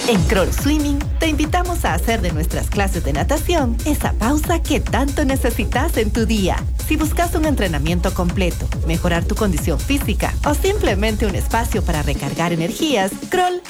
En Kroll Swimming te invitamos a hacer de nuestras clases de natación esa pausa que tanto necesitas en tu día. Si buscas un entrenamiento completo, mejorar tu condición física o simplemente un espacio para recargar energías, Kroll